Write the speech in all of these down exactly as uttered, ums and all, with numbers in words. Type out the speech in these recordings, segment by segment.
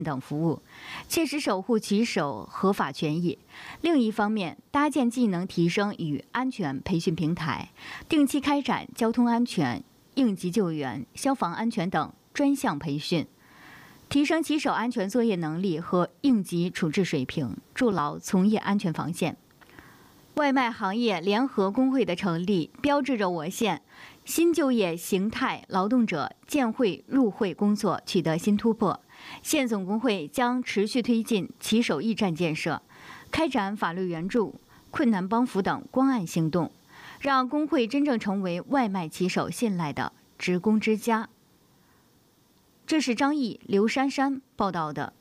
等服务，切实守护骑手合法权益。另一方面，搭建技能提升与安全培训平台，定期开展交通安全、应急救援、消防安全等专项培训，提升骑手安全作业能力和应急处置水平，筑牢从业安全防线。外卖行业联合工会的成立，标志着我县新就业形态劳动者建会入会工作取得新突破。县总工会将持续推进骑手驿站建设，开展法律援助、困难帮扶等关爱行动，让工会真正成为外卖骑手信赖的职工之家。这是张毅、刘珊珊报道的。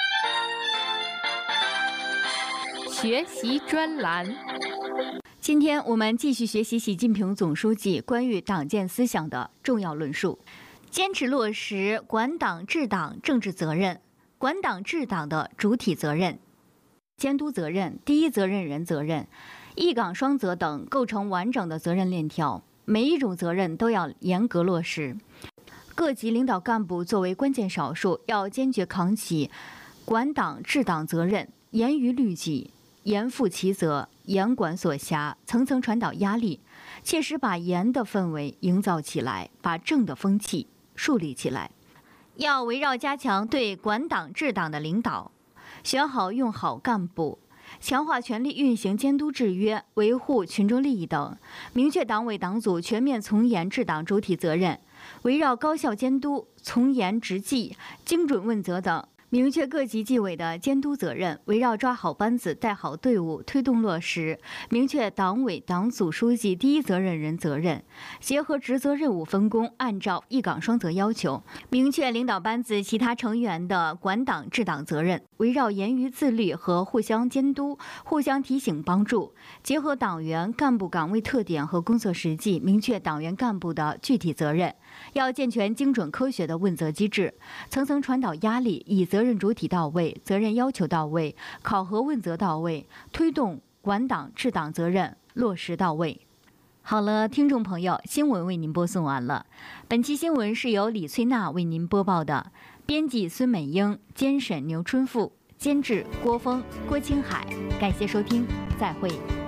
学习专栏， 今天我们继续学习习近平总书记关于党建思想的重要论述。坚持落实管党治党政治责任、管党治党的主体责任、监督责任、第一责任人责任、一岗双责等，构成完整的责任链条。每一种责任都要严格落实。各级领导干部作为关键少数，要坚决扛起管党治党责任，严于律己，严负其责，严管所辖，层层传导压力，切实把严的氛围营造起来，把正的风气树立起来。要围绕加强对管党治党的领导，选好用好干部，强化权力运行监督制约，维护群众利益等，明确党委党组全面从严治党主体责任，围绕高效监督、从严执纪、精准问责等，明确各级纪委的监督责任，围绕抓好班子、带好队伍推动落实，明确党委党组书记第一责任人责任，结合职责任务分工，按照一岗双责要求，明确领导班子其他成员的管党治党责任，围绕严于自律和互相监督、互相提醒帮助，结合党员干部岗位特点和工作实际，明确党员干部的具体责任。要健全精准科学的问责机制，层层传导压力，以责任主体到位、责任要求到位、考核问责到位，推动管党治党责任落实到位。好了，听众朋友，新闻为您播送完了。本期新闻是由李翠娜为您播报的，编辑孙美英，监审牛春富，监制郭峰、郭青海。感谢收听，再会。